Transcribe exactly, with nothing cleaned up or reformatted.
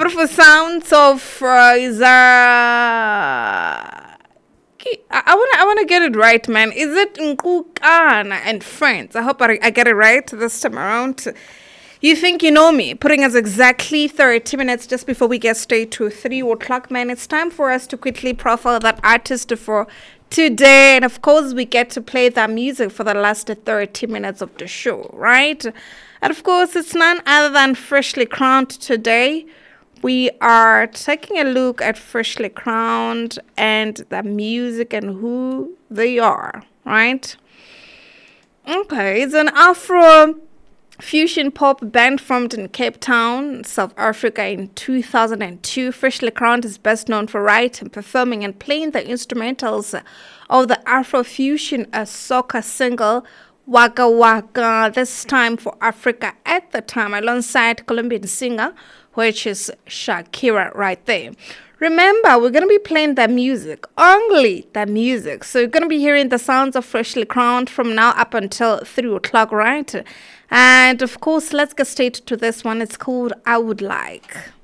beautiful sounds of uh, is uh, I want to I want to get it right, man. Is it Nkukana and Friends? I hope I, I get it right this time around. You think you know me? Putting us exactly thirty minutes just before we get straight to three o'clock, man. It's time for us to quickly profile that artist for today. And of course, we get to play that music for the last thirty minutes of the show, right? And of course, it's none other than Freshly Crowned today. We are taking a look at Freshly Crowned and the music and who they are, right? Okay, it's an Afro fusion pop band formed in Cape Town, South Africa in two thousand two. Freshly Crowned is best known for writing, performing, and playing the instrumentals of the Afro fusion a soca single Waka Waka, this time for Africa at the time, alongside Colombian singer, which is Shakira right there. Remember, we're going to be playing the music, only the music. So you're going to be hearing the sounds of Freshly Crowned from now up until three o'clock, right? And of course, let's get straight to this one. It's called I Would Like.